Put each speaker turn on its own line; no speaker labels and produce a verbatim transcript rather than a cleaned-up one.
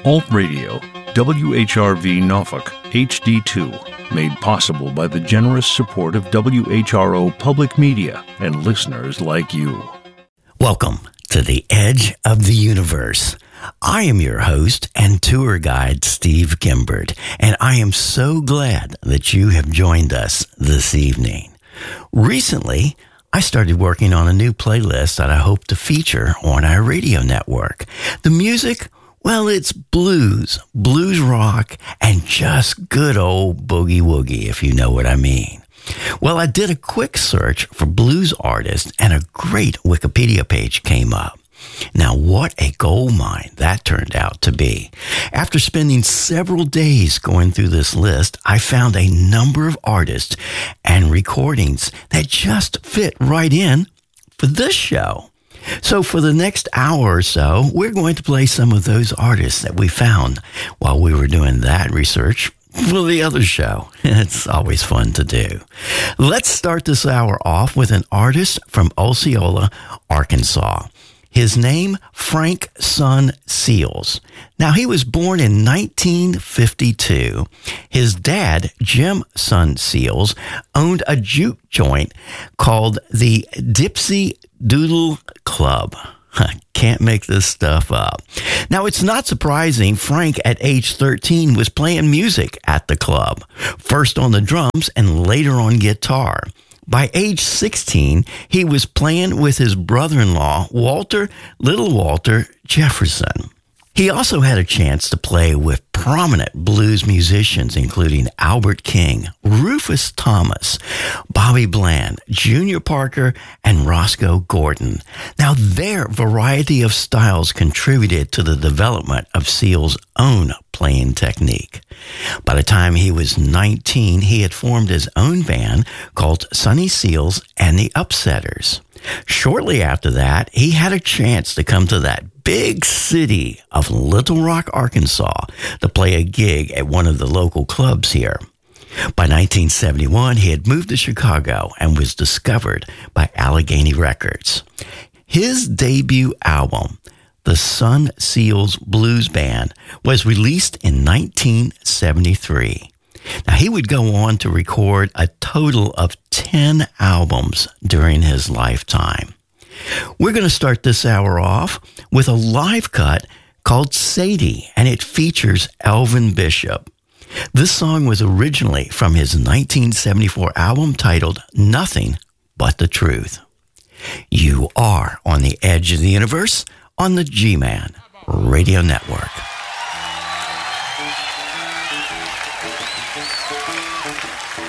Alt Radio, W H R V Norfolk, H D two, made possible by the generous support of W H R O Public Media and listeners like you.
Welcome to the Edge of the Universe. I am your host and tour guide, Steve Kimbert, and I am so glad that you have joined us this evening. Recently, I started working on a new playlist that I hope to feature on our radio network. The music, well, it's blues, blues rock, and just good old boogie woogie, if you know what I mean. Well, I did a quick search for blues artists, and a great Wikipedia page came up. Now, what a gold mine that turned out to be. After spending several days going through this list, I found a number of artists and recordings that just fit right in for this show. So for the next hour or so, we're going to play some of those artists that we found while we were doing that research for the other show. It's always fun to do. Let's start this hour off with an artist from Osceola, Arkansas. His name, Frank Son Seals. Now, he was born in nineteen fifty-two. His dad, Jim Son Seals, owned a juke joint called the Dipsy Doodle Club. Can't make this stuff up. Now, it's not surprising Frank, at age thirteen, was playing music at the club, first on the drums and later on guitar. By age sixteen, he was playing with his brother-in-law, Walter Little Walter Jefferson. He also had a chance to play with prominent blues musicians, including Albert King, Rufus Thomas, Bobby Bland, Junior Parker, and Roscoe Gordon. Now, their variety of styles contributed to the development of Seals' own playing technique. By the time he was nineteen, he had formed his own band called Sonny Seals and the Upsetters. Shortly after that, he had a chance to come to that big city of Little Rock, Arkansas, to play a gig at one of the local clubs here. By nineteen seventy-one, he had moved to Chicago and was discovered by Allegheny Records. His debut album, The Son Seals Blues Band, was released in nineteen seventy-three. Now, he would go on to record a total of ten albums during his lifetime. We're going to start this hour off with a live cut called Sadie, and it features Elvin Bishop. This song was originally from his nineteen seventy-four album titled Nothing But the Truth. You are on the Edge of the Universe on the G-Man Radio Network.